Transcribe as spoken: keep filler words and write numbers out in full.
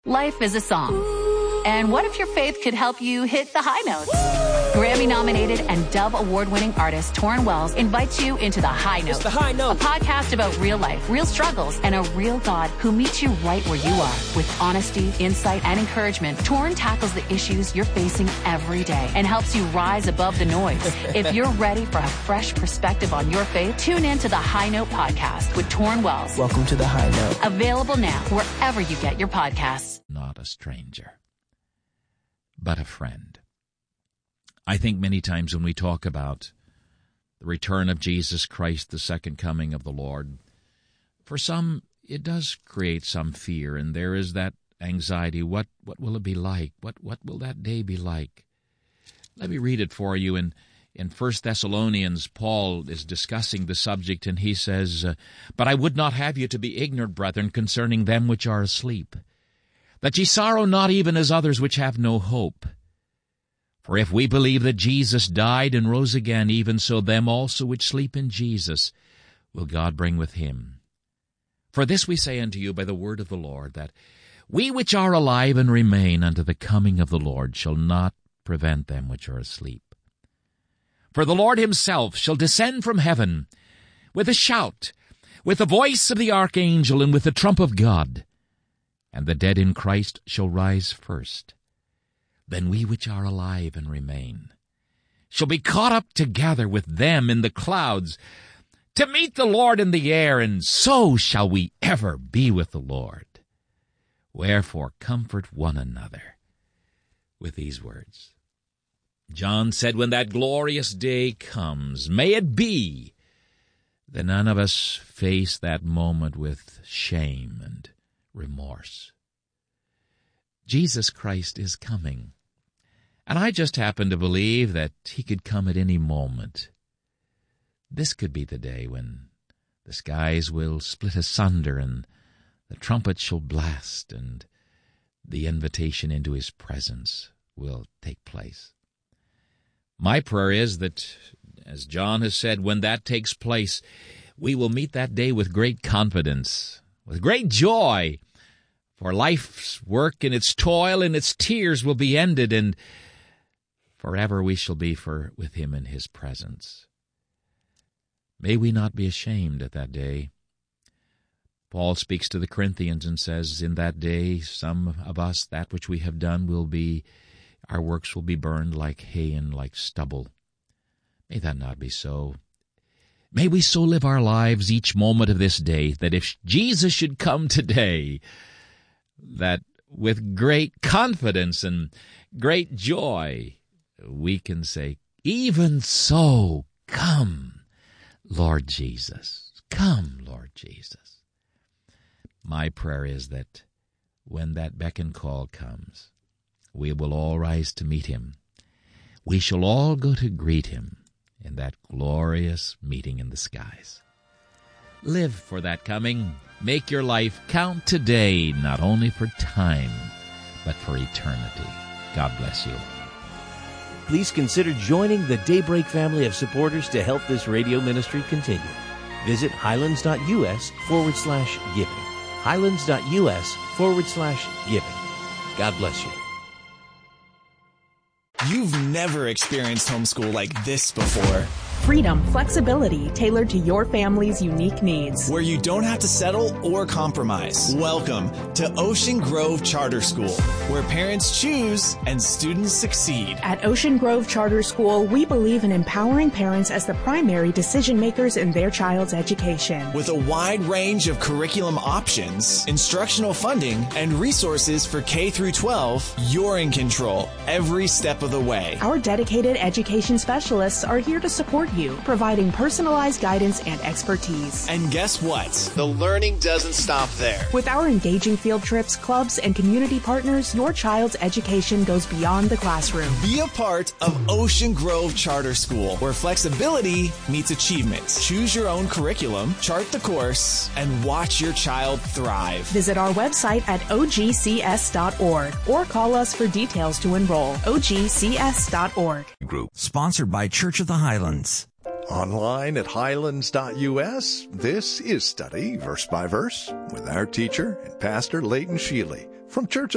Life is a song. And what if your faith could help you hit the high notes? Grammy-nominated and Dove Award-winning artist Torrin Wells invites you into The High Note. It's The High Note. A podcast about real life, real struggles, and a real God who meets you right where you are. With honesty, insight, and encouragement, Torrin tackles the issues you're facing every day and helps you rise above the noise. If you're ready for a fresh perspective on your faith, tune in to The High Note podcast with Torrin Wells. Welcome to The High Note. Available now wherever you get your podcasts. Not a stranger, but a friend. I think many times when we talk about the return of Jesus Christ, the second coming of the Lord, for some it does create some fear, and there is that anxiety. What what will it be like? What what will that day be like? Let me read it for you. In in First Thessalonians, Paul is discussing the subject, and he says, uh, "But I would not have you to be ignorant, brethren, concerning them which are asleep, that ye sorrow not even as others which have no hope. For if we believe that Jesus died and rose again, even so them also which sleep in Jesus will God bring with him. For this we say unto you by the word of the Lord, that we which are alive and remain unto the coming of the Lord shall not prevent them which are asleep. For the Lord himself shall descend from heaven with a shout, with the voice of the archangel, and with the trump of God. And the dead in Christ shall rise first. Then we which are alive and remain shall be caught up together with them in the clouds to meet the Lord in the air, and so shall we ever be with the Lord. Wherefore comfort one another with these words." John said, when that glorious day comes, may it be that none of us face that moment with shame and remorse. Jesus Christ is coming. And I just happen to believe that he could come at any moment. This could be the day when the skies will split asunder and the trumpet shall blast and the invitation into his presence will take place. My prayer is that, as John has said, when that takes place, we will meet that day with great confidence, with great joy, for life's work and its toil and its tears will be ended, and forever we shall be for with him in his presence. May we not be ashamed at that day. Paul speaks to the Corinthians and says, in that day some of us, that which we have done will be, our works will be burned like hay and like stubble. May that not be so. May we so live our lives each moment of this day that if Jesus should come today, that with great confidence and great joy, we can say, even so, come, Lord Jesus. Come, Lord Jesus. My prayer is that when that beck and call comes, we will all rise to meet him. We shall all go to greet him in that glorious meeting in the skies. Live for that coming. Make your life count today, not only for time, but for eternity. God bless you. Please consider joining the Daybreak family of supporters to help this radio ministry continue. Visit highlands.us forward slash giving. Highlands.us forward slash giving. God bless you. You've never experienced homeschool like this before. Freedom, flexibility tailored to your family's unique needs. Where you don't have to settle or compromise. Welcome to Ocean Grove Charter School, where parents choose and students succeed. At Ocean Grove Charter School, we believe in empowering parents as the primary decision makers in their child's education. With a wide range of curriculum options, instructional funding, and resources for K through twelve, you're in control every step of the way. Our dedicated education specialists are here to support you, providing personalized guidance and expertise. And guess what? The learning doesn't stop there. With our engaging field trips, clubs, and community partners, your child's education goes beyond the classroom. Be a part of Ocean Grove Charter School, where flexibility meets achievement. Choose your own curriculum, chart the course, and watch your child thrive. Visit our website at o g c s dot org or call us for details to enroll. o g c s dot org. Group sponsored by Church of the Highlands. Online at highlands dot u s, this is Study Verse by Verse with our teacher and pastor Leighton Sheely from Church of